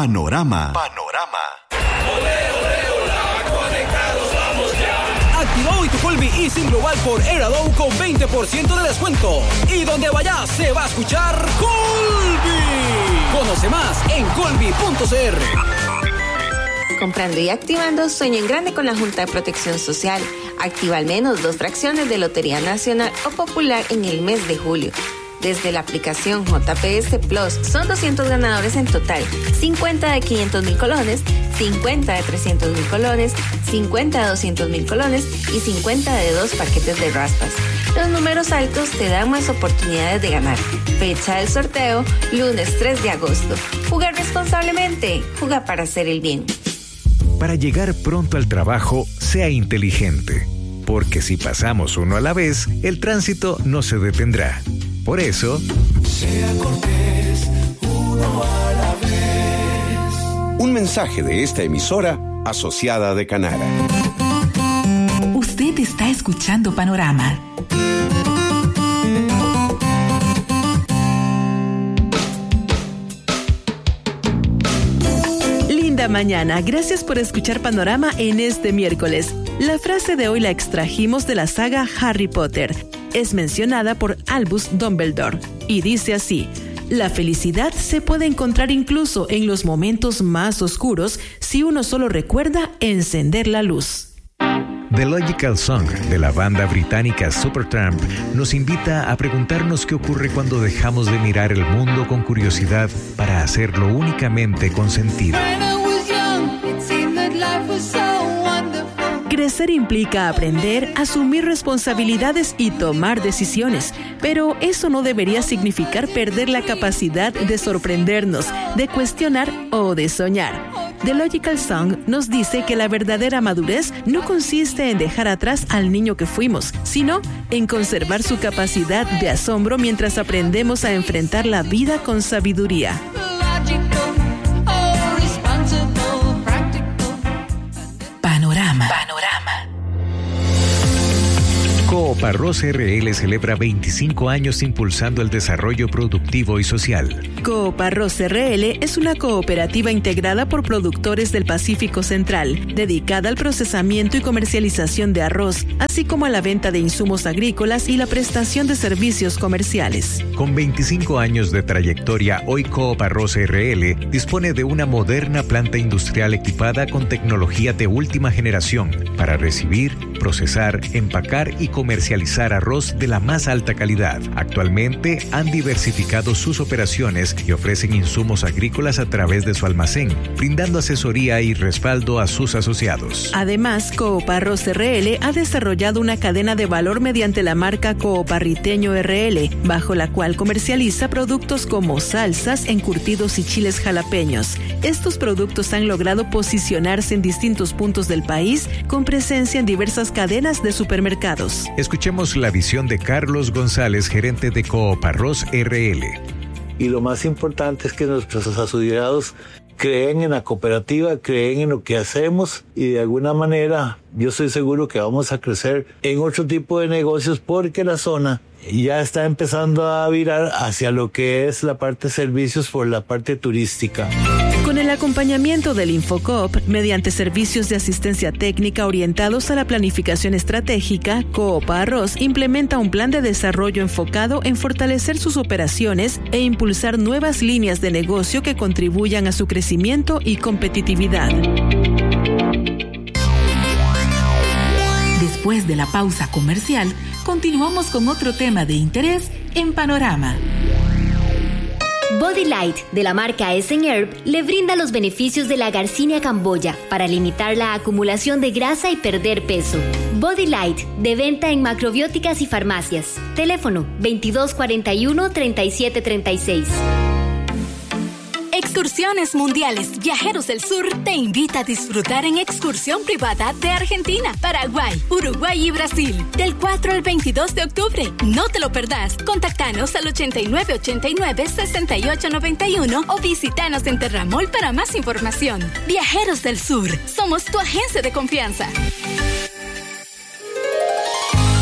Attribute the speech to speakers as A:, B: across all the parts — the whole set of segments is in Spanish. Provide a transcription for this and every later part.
A: Panorama.
B: Activa hoy tu Colby eSIM Global por AirAdobe con 20% de descuento. Y donde vayas se va a escuchar Colby. Conoce más en colby.cr.
C: Comprando y activando, sueña en grande con la Junta de Protección Social. Activa al menos 2 fracciones de Lotería Nacional o Popular en el mes de julio. Desde la aplicación JPS Plus, son 200 ganadores en total. 50 de 500,000 colones, 50 de 300,000 colones, 50 de 200,000 colones y 50 de 2 paquetes de raspas. Los números altos te dan más oportunidades de ganar. Fecha del sorteo, lunes 3 de agosto. Jugar responsablemente. Juega para hacer el bien.
D: Para llegar pronto al trabajo, sea inteligente. Porque si pasamos uno a la vez, el tránsito no se detendrá. Por eso,
E: sea cortés, uno a la vez.
F: Un mensaje de esta emisora asociada de Canara.
G: Usted está escuchando Panorama.
H: Linda mañana. Gracias por escuchar Panorama en este miércoles. La frase de hoy la extrajimos de la saga Harry Potter. Es mencionada por Albus Dumbledore y dice así: la felicidad se puede encontrar incluso en los momentos más oscuros si uno solo recuerda encender la luz.
D: The Logical Song de la banda británica Supertramp nos invita a preguntarnos qué ocurre cuando dejamos de mirar el mundo con curiosidad para hacerlo únicamente con sentido.
H: Crecer implica aprender, asumir responsabilidades y tomar decisiones, pero eso no debería significar perder la capacidad de sorprendernos, de cuestionar o de soñar. The Logical Song nos dice que la verdadera madurez no consiste en dejar atrás al niño que fuimos, sino en conservar su capacidad de asombro mientras aprendemos a enfrentar la vida con sabiduría.
G: Panorama.
D: Coop Arroz RL celebra 25 años impulsando el desarrollo productivo y social.
H: Coop Arroz RL es una cooperativa integrada por productores del Pacífico Central, dedicada al procesamiento y comercialización de arroz, así como a la venta de insumos agrícolas y la prestación de servicios comerciales.
D: Con 25 años de trayectoria, hoy Coop Arroz RL dispone de una moderna planta industrial equipada con tecnología de última generación para recibir, procesar, empacar y comercializar arroz de la más alta calidad. Actualmente han diversificado sus operaciones y ofrecen insumos agrícolas a través de su almacén, brindando asesoría y respaldo a sus asociados.
H: Además, Coop Arroz RL ha desarrollado una cadena de valor mediante la marca Coop Arriteño RL, bajo la cual comercializa productos como salsas, encurtidos y chiles jalapeños. Estos productos han logrado posicionarse en distintos puntos del país, con presencia en diversas cadenas de supermercados.
D: Escuchemos la visión de Carlos González, gerente de Coop Arroz RL.
I: Y lo más importante es que nuestros asociados creen en la cooperativa, creen en lo que hacemos y de alguna manera yo estoy seguro que vamos a crecer en otro tipo de negocios porque la zona ya está empezando a virar hacia lo que es la parte de servicios por la parte turística.
H: Con el acompañamiento del Infocoop, mediante servicios de asistencia técnica orientados a la planificación estratégica, Coop Arroz implementa un plan de desarrollo enfocado en fortalecer sus operaciones e impulsar nuevas líneas de negocio que contribuyan a su crecimiento y competitividad.
G: Después de la pausa comercial, continuamos con otro tema de interés en Panorama.
J: Body Light, de la marca Essen Herb, le brinda los beneficios de la Garcinia camboya para limitar la acumulación de grasa y perder peso. Body Light, de venta en macrobióticas y farmacias. Teléfono 2241-3736.
K: Excursiones Mundiales Viajeros del Sur te invita a disfrutar en excursión privada de Argentina, Paraguay, Uruguay y Brasil del 4 al 22 de octubre. No te lo perdás. Contactanos al 8989-6891 o visítanos en Terramol para más información. Viajeros del Sur, somos tu agencia de confianza.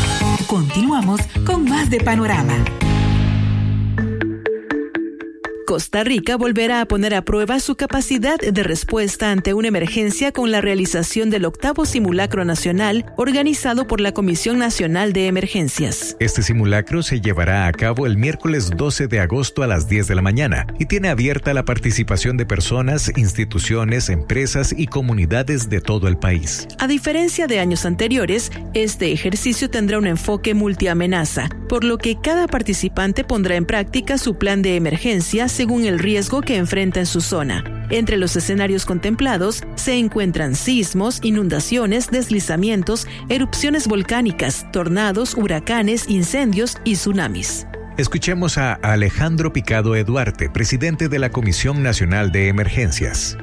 G: Continuamos con más de Panorama.
H: Costa Rica volverá a poner a prueba su capacidad de respuesta ante una emergencia con la realización del 8º Simulacro Nacional organizado por la Comisión Nacional de Emergencias.
D: Este simulacro se llevará a cabo el miércoles 12 de agosto a las 10 de la mañana y tiene abierta la participación de personas, instituciones, empresas y comunidades de todo el país.
H: A diferencia de años anteriores, este ejercicio tendrá un enfoque multiamenaza, por lo que cada participante pondrá en práctica su plan de emergencia según el riesgo que enfrenta en su zona. Entre los escenarios contemplados se encuentran sismos, inundaciones, deslizamientos, erupciones volcánicas, tornados, huracanes, incendios y tsunamis.
D: Escuchemos a Alejandro Picado Eduarte, presidente de la Comisión Nacional de Emergencias.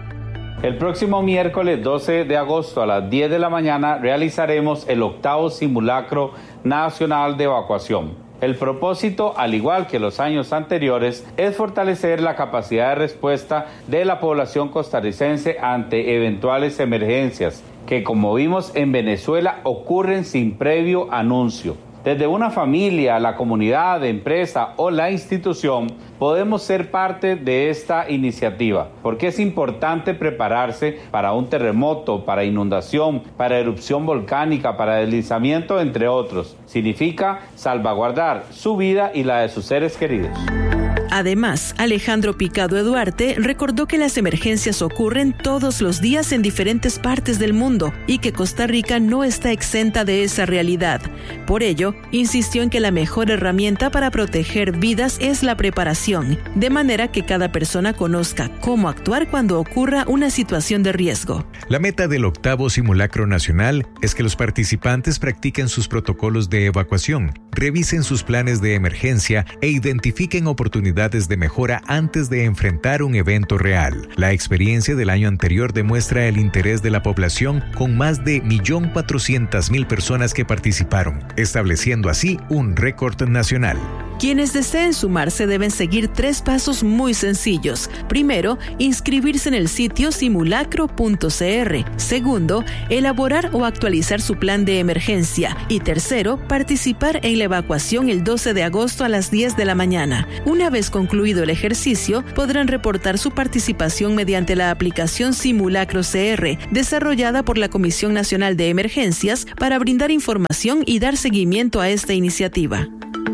A: El próximo miércoles 12 de agosto a las 10 de la mañana realizaremos el 8º Simulacro Nacional de Evacuación. El propósito, al igual que los años anteriores, es fortalecer la capacidad de respuesta de la población costarricense ante eventuales emergencias, que como vimos en Venezuela ocurren sin previo anuncio. Desde una familia, la comunidad, empresa o la institución, podemos ser parte de esta iniciativa, porque es importante prepararse para un terremoto, para inundación, para erupción volcánica, para deslizamiento, entre otros. Significa salvaguardar su vida y la de sus seres queridos.
H: Además, Alejandro Picado Eduarte recordó que las emergencias ocurren todos los días en diferentes partes del mundo y que Costa Rica no está exenta de esa realidad. Por ello, insistió en que la mejor herramienta para proteger vidas es la preparación, de manera que cada persona conozca cómo actuar cuando ocurra una situación de riesgo.
D: La meta del 8º Simulacro Nacional es que los participantes practiquen sus protocolos de evacuación, revisen sus planes de emergencia e identifiquen oportunidades de mejora antes de enfrentar un evento real. La experiencia del año anterior demuestra el interés de la población con más de 1.400.000 personas que participaron, estableciendo así un récord nacional.
H: Quienes deseen sumarse deben seguir 3 pasos muy sencillos. Primero, inscribirse en el sitio simulacro.cr. Segundo, elaborar o actualizar su plan de emergencia. Y tercero, participar en la evacuación el 12 de agosto a las 10 de la mañana. Una vez concluido el ejercicio, podrán reportar su participación mediante la aplicación Simulacro CR, desarrollada por la Comisión Nacional de Emergencias para brindar información y dar seguimiento a esta iniciativa.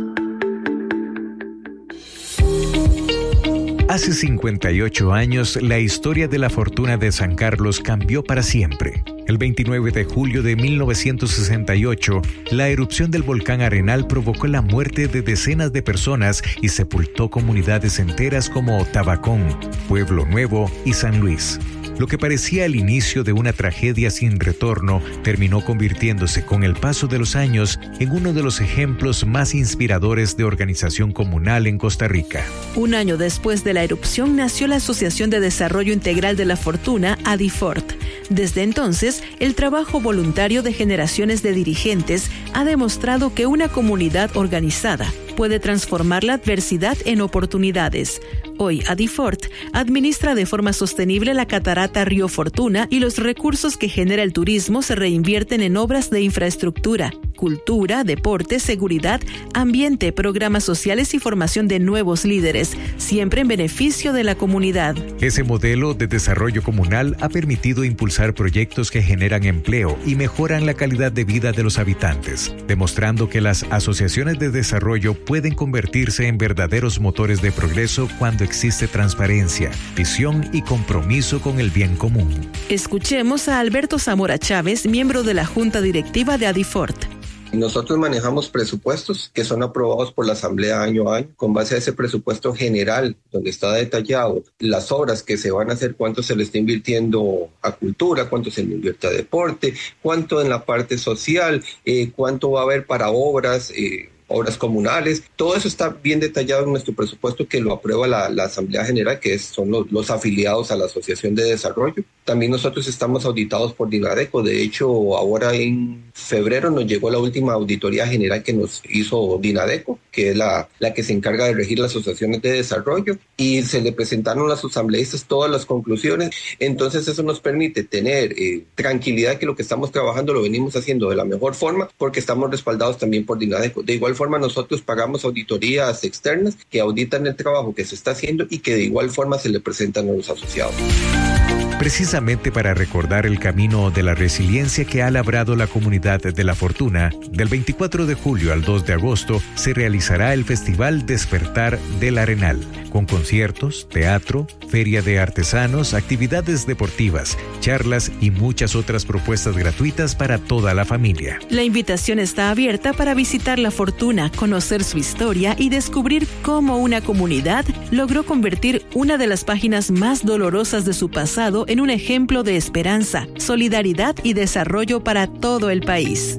D: Hace 58 años, la historia de la fortuna de San Carlos cambió para siempre. El 29 de julio de 1968, la erupción del volcán Arenal provocó la muerte de decenas de personas y sepultó comunidades enteras como Tabacón, Pueblo Nuevo y San Luis. Lo que parecía el inicio de una tragedia sin retorno terminó convirtiéndose con el paso de los años en uno de los ejemplos más inspiradores de organización comunal en Costa Rica.
H: Un año después de la erupción nació la Asociación de Desarrollo Integral de la Fortuna, ADIFORT. Desde entonces, el trabajo voluntario de generaciones de dirigentes ha demostrado que una comunidad organizada puede transformar la adversidad en oportunidades. Hoy, ADIFORT administra de forma sostenible la catarata Río Fortuna y los recursos que genera el turismo se reinvierten en obras de infraestructura, cultura, deporte, seguridad, ambiente, programas sociales y formación de nuevos líderes, siempre en beneficio de la comunidad.
D: Ese modelo de desarrollo comunal ha permitido impulsar proyectos que generan empleo y mejoran la calidad de vida de los habitantes, demostrando que las asociaciones de desarrollo pueden convertirse en verdaderos motores de progreso cuando existe transparencia, visión y compromiso con el bien común.
H: Escuchemos a Alberto Zamora Chávez, miembro de la Junta Directiva de ADIFORT.
L: Nosotros manejamos presupuestos que son aprobados por la Asamblea año a año. Con base a ese presupuesto general, donde está detallado las obras que se van a hacer, cuánto se le está invirtiendo a cultura, cuánto se le invierte a deporte, cuánto en la parte social, cuánto va a haber para obras comunales. Todo eso está bien detallado en nuestro presupuesto que lo aprueba la Asamblea General, que son los afiliados a la Asociación de Desarrollo. También nosotros estamos auditados por Dinadeco. De hecho, ahora en febrero nos llegó la última auditoría general que nos hizo Dinadeco, que es la que se encarga de regir las asociaciones de desarrollo, y se le presentaron a los asambleístas todas las conclusiones. Entonces eso nos permite tener tranquilidad que lo que estamos trabajando lo venimos haciendo de la mejor forma, porque estamos respaldados también por Dinadeco. De igual forma, nosotros pagamos auditorías externas que auditan el trabajo que se está haciendo y que de igual forma se le presentan a los asociados.
D: Precisamente para recordar el camino de la resiliencia que ha labrado la comunidad de La Fortuna, del 24 de julio al 2 de agosto se realizará el Festival Despertar del Arenal, con conciertos, teatro, feria de artesanos, actividades deportivas, charlas y muchas otras propuestas gratuitas para toda la familia.
H: La invitación está abierta para visitar La Fortuna, conocer su historia y descubrir cómo una comunidad logró convertir una de las páginas más dolorosas de su pasado en un ejemplo de esperanza, solidaridad y desarrollo para todo el país.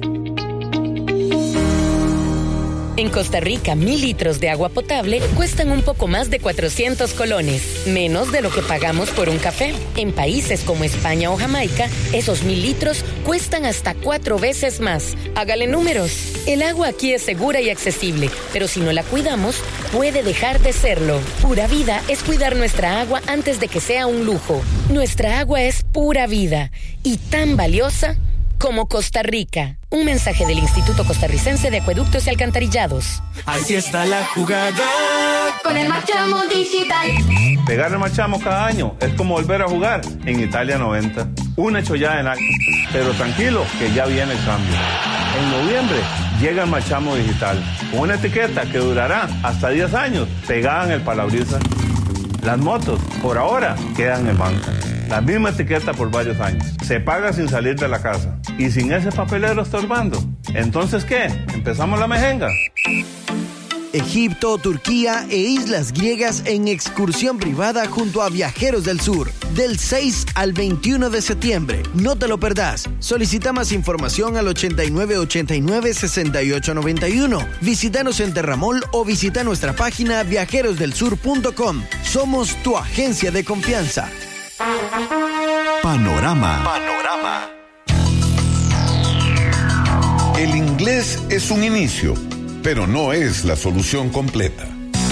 M: En Costa Rica, 1,000 litros de agua potable cuestan un poco más de 400 colones, menos de lo que pagamos por un café. En países como España o Jamaica, esos 1,000 litros cuestan hasta 4 veces más. Hágale números. El agua aquí es segura y accesible, pero si no la cuidamos, puede dejar de serlo. Pura Vida es cuidar nuestra agua antes de que sea un lujo. Nuestra agua es pura vida y tan valiosa como Costa Rica. Un mensaje del Instituto Costarricense de Acueductos y Alcantarillados.
E: Así está la jugada
N: con el Machamo Digital.
O: Pegar el Machamo cada año es como volver a jugar en Italia 90. Una chollada en la... Pero tranquilo, que ya viene el cambio. En noviembre llega el Machamo Digital, con una etiqueta que durará hasta 10 años pegada en el parabrisas. Las motos, por ahora, quedan en banca. La misma etiqueta por varios años. Se paga sin salir de la casa y sin ese papelero estorbando. ¿Entonces qué? ¿Empezamos la mejenga?
P: Egipto, Turquía e islas griegas en excursión privada junto a Viajeros del Sur, del 6 al 21 de septiembre. No te lo perdás. Solicita más información al 8989-6891. Visítanos en Terramol o visita nuestra página viajerosdelsur.com. Somos tu agencia de confianza.
Q: Panorama. El inglés es un inicio, pero no es la solución completa.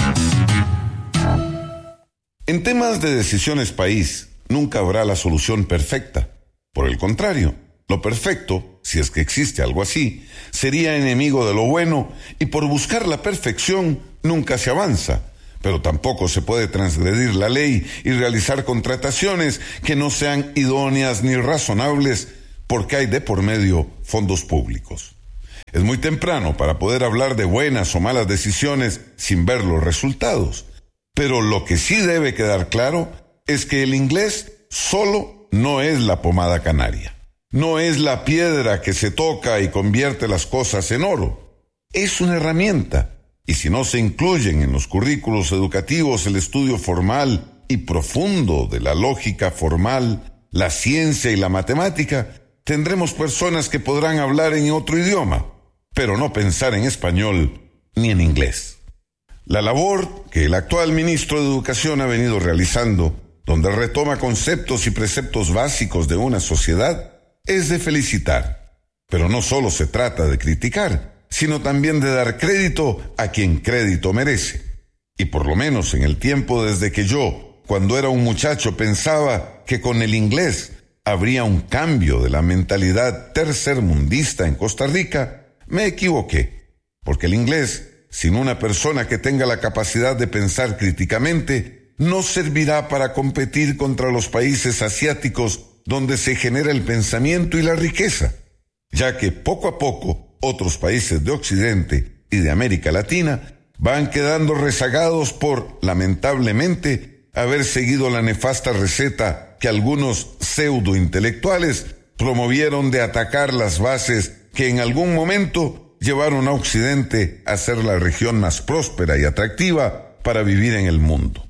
Q: En temas de decisiones país, nunca habrá la solución perfecta. Por el contrario, lo perfecto, si es que existe algo así, sería enemigo de lo bueno y por buscar la perfección nunca se avanza. Pero tampoco se puede transgredir la ley y realizar contrataciones que no sean idóneas ni razonables porque hay de por medio fondos públicos. Es muy temprano para poder hablar de buenas o malas decisiones sin ver los resultados. Pero lo que sí debe quedar claro es que el inglés solo no es la pomada canaria. No es la piedra que se toca y convierte las cosas en oro. Es una herramienta. Y si no se incluyen en los currículos educativos el estudio formal y profundo de la lógica formal, la ciencia y la matemática, tendremos personas que podrán hablar en otro idioma, pero no pensar en español ni en inglés. La labor que el actual ministro de Educación ha venido realizando, donde retoma conceptos y preceptos básicos de una sociedad, es de felicitar. Pero no solo se trata de criticar, sino también de dar crédito a quien crédito merece. Y por lo menos en el tiempo desde que yo, cuando era un muchacho, pensaba que con el inglés habría un cambio de la mentalidad tercermundista en Costa Rica, me equivoqué. Porque el inglés, sin una persona que tenga la capacidad de pensar críticamente, no servirá para competir contra los países asiáticos donde se genera el pensamiento y la riqueza, ya que poco a poco otros países de Occidente y de América Latina van quedando rezagados por, lamentablemente, haber seguido la nefasta receta que algunos pseudointelectuales promovieron de atacar las bases que en algún momento llevaron a Occidente a ser la región más próspera y atractiva para vivir en el mundo.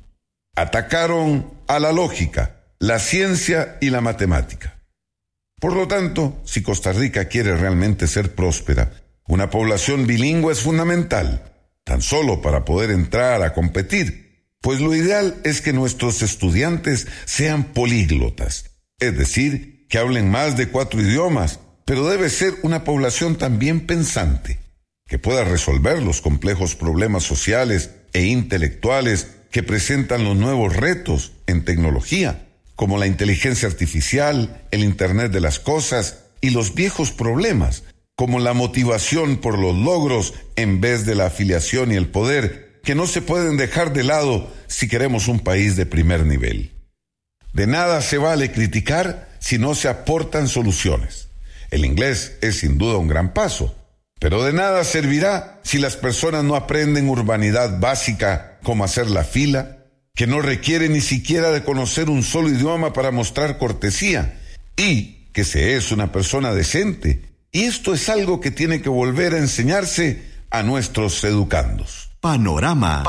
Q: Atacaron a la lógica, la ciencia y la matemática. Por lo tanto, si Costa Rica quiere realmente ser próspera, una población bilingüe es fundamental, tan solo para poder entrar a competir, pues lo ideal es que nuestros estudiantes sean políglotas, es decir, que hablen más de 4 idiomas, pero debe ser una población también pensante, que pueda resolver los complejos problemas sociales e intelectuales que presentan los nuevos retos en tecnología, como la inteligencia artificial, el Internet de las cosas y los viejos problemas, como la motivación por los logros en vez de la afiliación y el poder, que no se pueden dejar de lado si queremos un país de primer nivel. De nada se vale criticar si no se aportan soluciones. El inglés es sin duda un gran paso, pero de nada servirá si las personas no aprenden urbanidad básica como hacer la fila, que no requiere ni siquiera de conocer un solo idioma para mostrar cortesía, y que se es una persona decente. Y esto es algo que tiene que volver a enseñarse a nuestros educandos.
F: Panorama.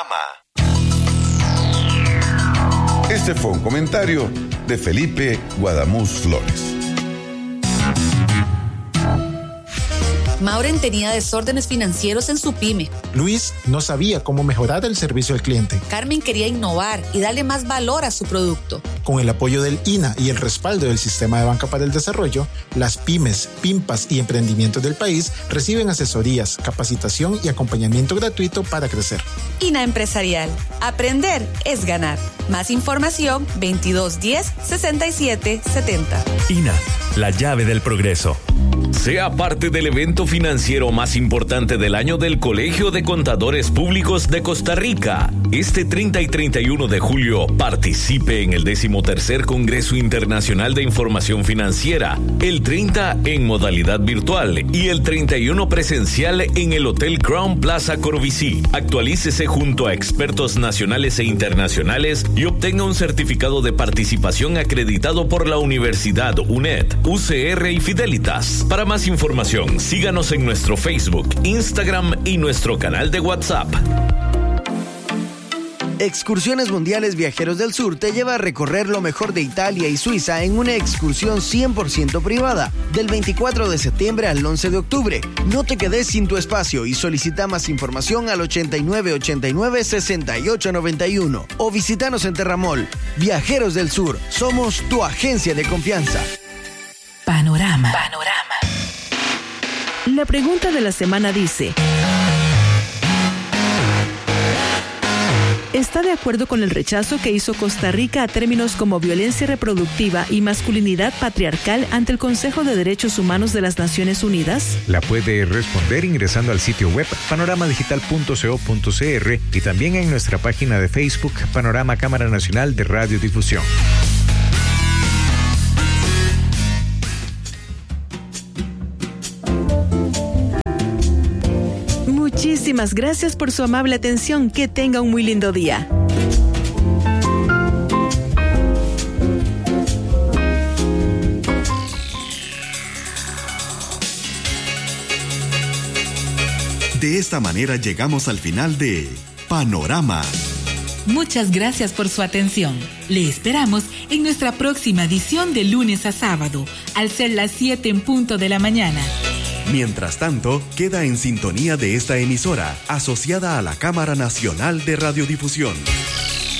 Q: Este fue un comentario de Felipe Guadamuz Flores.
R: Mauren tenía desórdenes financieros en su pyme.
S: Luis no sabía cómo mejorar el servicio al cliente.
R: Carmen quería innovar y darle más valor a su producto.
S: Con el apoyo del INA y el respaldo del Sistema de Banca para el Desarrollo, las pymes, PIMPAS y emprendimientos del país reciben asesorías, capacitación y acompañamiento gratuito para crecer.
R: INA Empresarial. Aprender es ganar. Más información 2210-6770.
T: INA, la llave del progreso. Sea parte del evento financiero más importante del año del Colegio de Contadores Públicos de Costa Rica. Este 30 y 31 de julio participe en el 13º Congreso Internacional de Información Financiera, el 30 en modalidad virtual y el 31 presencial en el Hotel Crown Plaza Corvisí. Actualícese junto a expertos nacionales e internacionales y obtenga un certificado de participación acreditado por la Universidad UNED, UCR y Fidelitas. Para más información, síganos en nuestro Facebook, Instagram y nuestro canal de WhatsApp.
P: Excursiones Mundiales Viajeros del Sur te lleva a recorrer lo mejor de Italia y Suiza en una excursión 100% privada, del 24 de septiembre al 11 de octubre. No te quedes sin tu espacio y solicita más información al 8989-6891 o visítanos en Terramol. Viajeros del Sur, somos tu agencia de confianza.
G: Panorama. La pregunta de la semana dice: ¿está de acuerdo con el rechazo que hizo Costa Rica a términos como violencia reproductiva y masculinidad patriarcal ante el Consejo de Derechos Humanos de las Naciones Unidas?
D: La puede responder ingresando al sitio web panoramadigital.co.cr y también en nuestra página de Facebook Panorama Cámara Nacional de Radiodifusión.
H: Muchísimas gracias por su amable atención. Que tenga un muy lindo día.
F: De esta manera llegamos al final de Panorama.
G: Muchas gracias por su atención. Le esperamos en nuestra próxima edición de lunes a sábado, al ser las 7 en punto de la mañana.
F: Mientras tanto, queda en sintonía de esta emisora, asociada a la Cámara Nacional de Radiodifusión.